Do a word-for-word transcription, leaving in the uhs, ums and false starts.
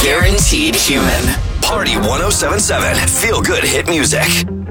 Guaranteed human. Party one oh seven point seven. Feel good hit music.